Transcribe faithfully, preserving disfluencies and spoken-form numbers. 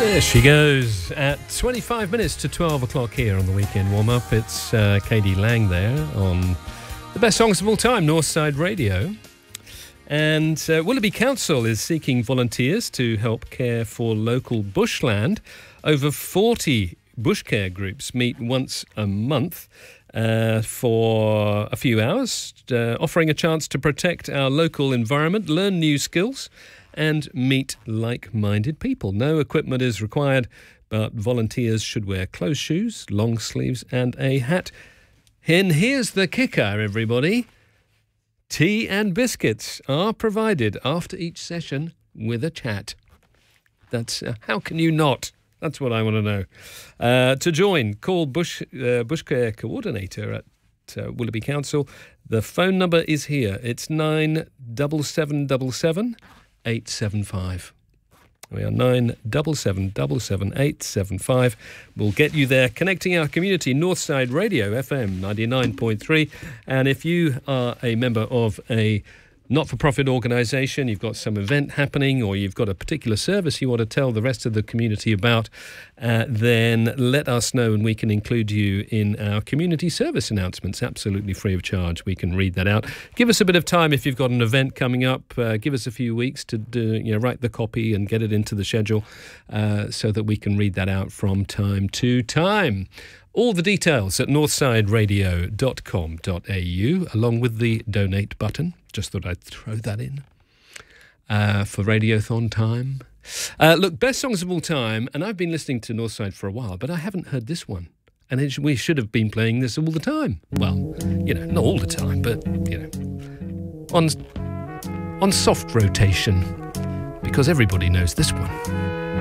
There she goes at twenty-five minutes to twelve o'clock here on the weekend warm-up. It's uh, K D Lang there on the best songs of all time, Northside Radio. And uh, Willoughby Council is seeking volunteers to help care for local bushland. Over forty bush care groups meet once a month uh, for a few hours, uh, offering a chance to protect our local environment, learn new skills, and meet like-minded people. No equipment is required, but volunteers should wear closed shoes, long sleeves, and a hat. And here's the kicker, everybody. Tea and biscuits are provided after each session with a chat. That's uh, how can you not? That's what I want to know. Uh, to join, call Bush uh, Bush Care Coordinator at uh, Willoughby Council. The phone number is here. It's nine seven seven seven seven eight seven five. We are nine seven seven seven seven eight seven five. We'll get you there, connecting our community, Northside Radio, F M ninety-nine point three. And if you are a member of a not-for-profit organisation, you've got some event happening, or you've got a particular service you want to tell the rest of the community about, uh, then let us know and we can include you in our community service announcements, absolutely free of charge. We can read that out. Give us a bit of time if you've got an event coming up. Uh, give us a few weeks to do, you know, write the copy and get it into the schedule uh, so that we can read that out from time to time. All the details at northside radio dot com dot a u, along with the donate button. Just thought I'd throw that in uh, for Radiothon time. Uh, look, best songs of all time, and I've been listening to Northside for a while, but I haven't heard this one. And it, we should have been playing this all the time. Well, you know, not all the time, but, you know, on, on soft rotation, because everybody knows this one.